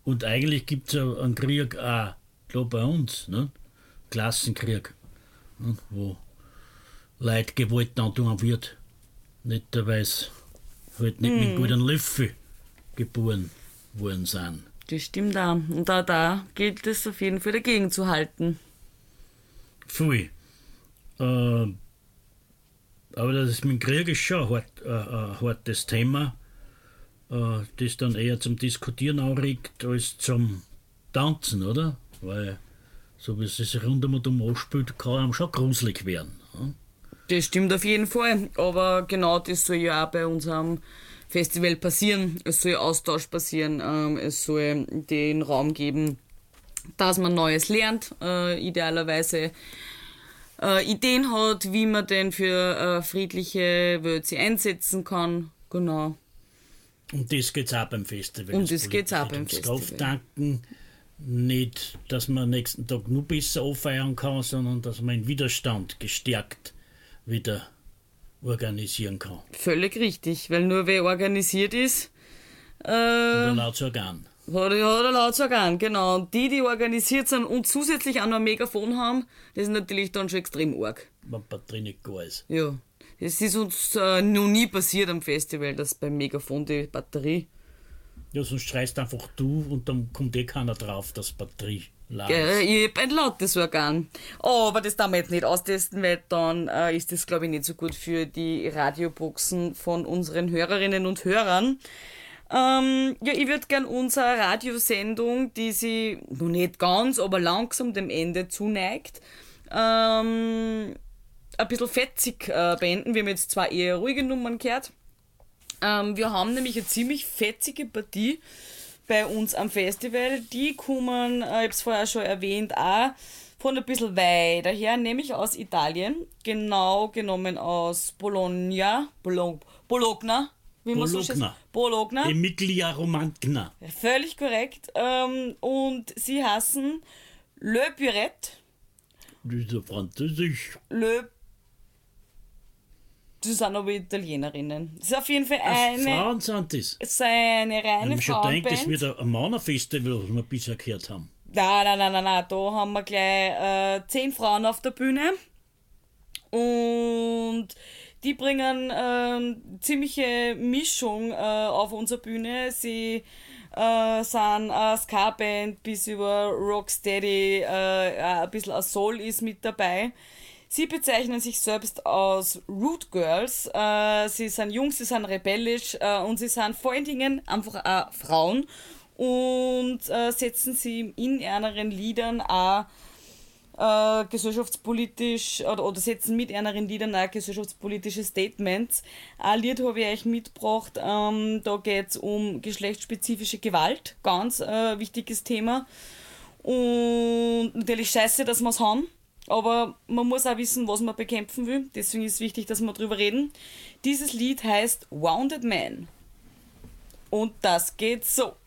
Und eigentlich gibt es ja einen Krieg auch da bei uns, ne? Klassenkrieg, ne? Wo Leute Gewalt antun wird. Nicht weil sie halt nicht mit guten Löffel geboren worden sind. Das stimmt auch. Und auch da gilt es auf jeden Fall dagegen zu halten. Viel. Aber das mit dem Krieg ist schon ein hartes Thema, das dann eher zum Diskutieren anregt als zum Tanzen, oder? Weil, so wie es sich rund um und um anspielt, kann einem schon gruselig werden. Ja? Das stimmt auf jeden Fall. Aber genau das soll ja auch bei unserem Festival passieren. Es soll Austausch passieren. Es soll den Raum geben, dass man Neues lernt, idealerweise Ideen hat, wie man denn für friedliche Welt sich einsetzen kann. Genau. Um das geht es auch beim Festival. Um das geht es auch beim Festival. Krafttanken, nicht, dass man am nächsten Tag nur besser anfeiern kann, sondern dass man den Widerstand gestärkt wieder organisieren kann. Völlig richtig, weil nur wer organisiert ist, Oder laut Organ. Hat er laut Organ, genau. Und die organisiert sind und zusätzlich auch noch ein Megafon haben, das ist natürlich dann schon extrem arg. Wenn Batterie nicht gar ist. Ja. Es ist uns noch nie passiert am Festival, dass beim Megafon die Batterie. Ja, sonst schreist einfach du und dann kommt keiner drauf, dass Batterie laut Ich hab ein lautes Organ. Aber das darf man jetzt nicht austesten, weil dann ist das, glaube ich, nicht so gut für die Radioboxen von unseren Hörerinnen und Hörern. Ja, ich würde gern unsere Radiosendung, die sie noch nicht ganz, aber langsam dem Ende zuneigt, ein bisschen fetzig beenden. Wir haben jetzt zwei eher ruhige Nummern gehört. Wir haben nämlich eine ziemlich fetzige Partie bei uns am Festival. Die kommen, ich habe es vorher schon erwähnt, auch von ein bisschen weiter her, nämlich aus Italien. Genau genommen aus Bologna. Wie man so schön sagt. Bologna. Emilia Romagna. Völlig korrekt. Und sie heißen Le Burette. Das ist ja französisch. Das sind aber Italienerinnen. Das ist auf jeden Fall Frauen sind das. Es ist eine reine Ich habe schon gedacht, das Frauenband. wird ein Männerfestival, was wir bisher gehört haben. Nein. Da haben wir gleich 10 Frauen auf der Bühne. Und die bringen ziemliche Mischung auf unsere Bühne. Sie sind Ska-Band bis über Rocksteady, ein bisschen ein Soul ist mit dabei. Sie bezeichnen sich selbst als Root Girls. Sie sind jung, sie sind rebellisch und sie sind vor allen Dingen einfach auch Frauen und setzen sie in ihren Liedern auch gesellschaftspolitisch oder setzen mit ihren Liedern auch gesellschaftspolitische Statements. Ein Lied habe ich euch mitgebracht, da geht es um geschlechtsspezifische Gewalt, ganz wichtiges Thema. Und natürlich scheiße, dass wir es haben. Aber man muss auch wissen, was man bekämpfen will. Deswegen ist es wichtig, dass wir drüber reden. Dieses Lied heißt Wounded Man. Und das geht so.